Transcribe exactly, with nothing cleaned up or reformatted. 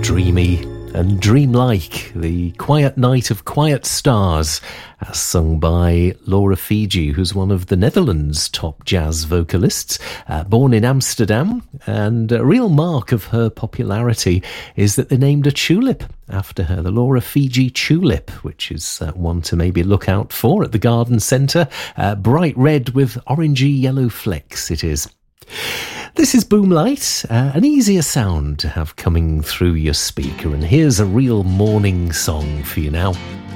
dreamy and dreamlike, the quiet night of quiet stars, as sung by Laura Fiji, who's one of the Netherlands' top jazz vocalists, uh, born in Amsterdam, and a real mark of her popularity is that they named a tulip after her, the Laura Fiji tulip, which is uh, one to maybe look out for at the garden centre. Uh, bright red with orangey yellow flecks it is. This is Boomlight, uh, an easier sound to have coming through your speaker, and here's a real morning song for you now.